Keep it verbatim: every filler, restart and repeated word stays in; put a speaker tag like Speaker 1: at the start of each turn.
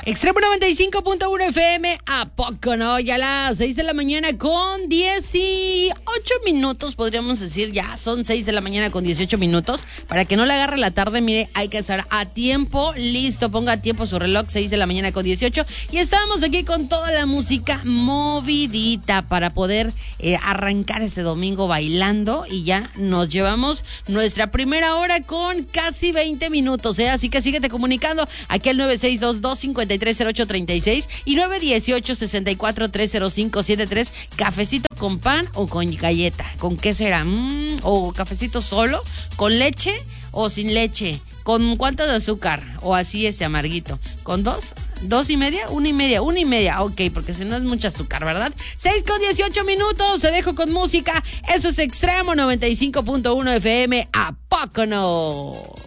Speaker 1: Extremo noventa y cinco punto uno F M, ¿a poco no? Ya a las seis de la mañana con dieciocho minutos, podríamos decir, ya son seis de la mañana con dieciocho minutos. Para que no le agarre la tarde, mire, hay que estar a tiempo, listo, ponga a tiempo su reloj, seis de la mañana con dieciocho. Y estamos aquí con toda la música movidita para poder eh, arrancar este domingo bailando. Y ya nos llevamos nuestra primera hora con casi veinte minutos, ¿eh? Así que síguete comunicando aquí al nueve seis dos dos, cinco tres cero ocho tres seis y nueve uno ocho, seis cuatro tres cero cinco siete tres. Cafecito con pan o con galleta. ¿Con qué será? Mm, ¿O cafecito solo? ¿Con leche o sin leche? ¿Con cuánto de azúcar? O así este amarguito. ¿Con dos? ¿Dos y media? Una y media, una y media. Ok, porque si no es mucho azúcar, ¿verdad? seis con dieciocho minutos, te dejo con música. Eso es Extremo noventa y cinco punto uno F M. ¿A poco no?